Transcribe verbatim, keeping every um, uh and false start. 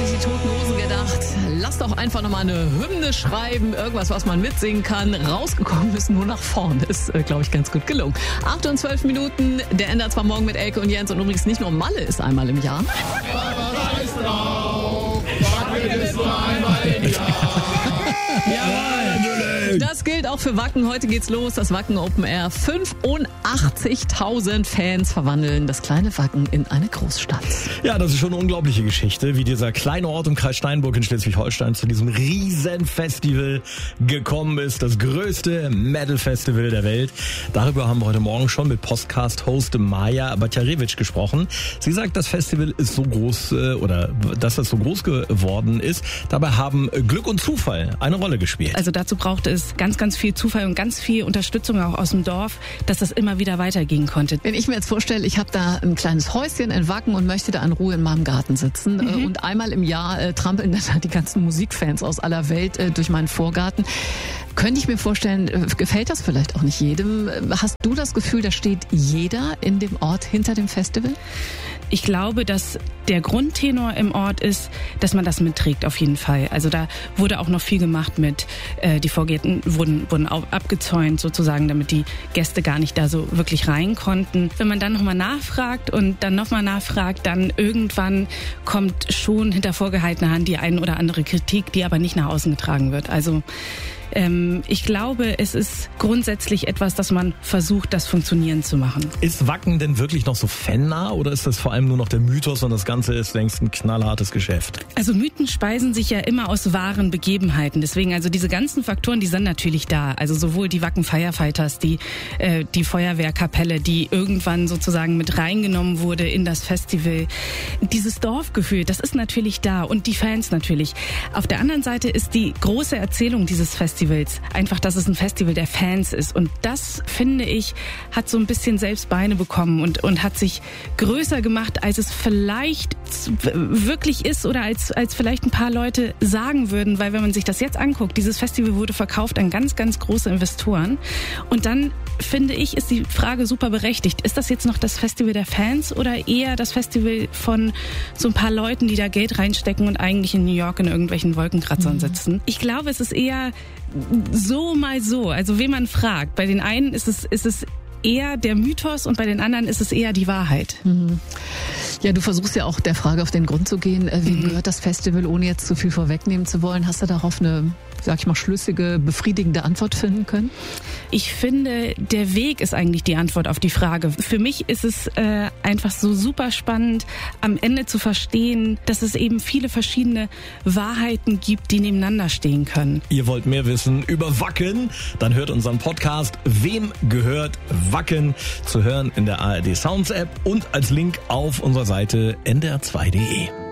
sich die Toten Hosen gedacht, lass doch einfach nochmal eine Hymne schreiben, irgendwas, was man mitsingen kann. Rausgekommen ist nur nach vorne. Ist, äh, glaube ich, ganz gut gelungen. acht und zwölf Minuten, der ändert zwar morgen mit Elke und Jens und übrigens nicht nur Malle ist einmal im Jahr. Jawohl. Das gilt auch für Wacken. Heute geht's los. Das Wacken Open Air. fünfundachtzigtausend Fans verwandeln das kleine Wacken in eine Großstadt. Ja, das ist schon eine unglaubliche Geschichte, wie dieser kleine Ort im Kreis Steinburg in Schleswig-Holstein zu diesem riesen Festival gekommen ist. Das größte Metal-Festival der Welt. Darüber haben wir heute Morgen schon mit Podcast-Host Maja Batjarewitsch gesprochen. Sie sagt, das Festival ist so groß, oder dass das so groß geworden ist. Dabei haben Glück und Zufall eine Rolle gespielt. Also dazu braucht es ganz, ganz viel Zufall und ganz viel Unterstützung auch aus dem Dorf, dass das immer wieder weitergehen konnte. Wenn ich mir jetzt vorstelle, ich habe da ein kleines Häuschen in Wacken und möchte da in Ruhe in meinem Garten sitzen mhm. und einmal im Jahr äh, trampeln dann die ganzen Musikfans aus aller Welt äh, durch meinen Vorgarten. Könnte ich mir vorstellen, äh, gefällt das vielleicht auch nicht jedem. Hast du das Gefühl, da steht jeder in dem Ort hinter dem Festival? Ich glaube, dass der Grundtenor im Ort ist, dass man das mitträgt auf jeden Fall. Also da wurde auch noch viel gemacht mit, äh, die Vorgärten wurden, wurden abgezäunt sozusagen, damit die Gäste gar nicht da so wirklich rein konnten. Wenn man dann nochmal nachfragt und dann nochmal nachfragt, dann irgendwann kommt schon hinter vorgehaltener Hand die ein oder andere Kritik, die aber nicht nach außen getragen wird. Also Ähm, ich glaube, es ist grundsätzlich etwas, dass man versucht, das funktionieren zu machen. Ist Wacken denn wirklich noch so fannah oder ist das vor allem nur noch der Mythos und das Ganze ist längst ein knallhartes Geschäft? Also Mythen speisen sich ja immer aus wahren Begebenheiten. Deswegen, also diese ganzen Faktoren, die sind natürlich da. Also sowohl die Wacken Firefighters, die, äh, die Feuerwehrkapelle, die irgendwann sozusagen mit reingenommen wurde in das Festival. Dieses Dorfgefühl, das ist natürlich da und die Fans natürlich. Auf der anderen Seite ist die große Erzählung dieses Festivals einfach, dass es ein Festival der Fans ist. Und das, finde ich, hat so ein bisschen selbst Beine bekommen und, und hat sich größer gemacht, als es vielleicht wirklich ist oder als, als vielleicht ein paar Leute sagen würden. Weil wenn man sich das jetzt anguckt, dieses Festival wurde verkauft an ganz, ganz große Investoren. Und dann, finde ich, ist die Frage super berechtigt. Ist das jetzt noch das Festival der Fans oder eher das Festival von so ein paar Leuten, die da Geld reinstecken und eigentlich in New York in irgendwelchen Wolkenkratzern mhm. sitzen? Ich glaube, es ist eher so mal so. Also wen man fragt. Bei den einen ist es, ist es eher der Mythos und bei den anderen ist es eher die Wahrheit. Mhm. Ja, du versuchst ja auch der Frage auf den Grund zu gehen. Wem Mhm. gehört das Festival, ohne jetzt zu viel vorwegnehmen zu wollen? Hast du darauf eine, sag ich mal, schlüssige, befriedigende Antwort finden können? Ich finde, der Weg ist eigentlich die Antwort auf die Frage. Für mich ist es äh, einfach so super spannend, am Ende zu verstehen, dass es eben viele verschiedene Wahrheiten gibt, die nebeneinander stehen können. Ihr wollt mehr wissen über Wacken? Dann hört unseren Podcast Wem gehört Wacken? Zu hören in der A R D Sounds App und als Link auf unserer Seite n d r zwei punkt d e.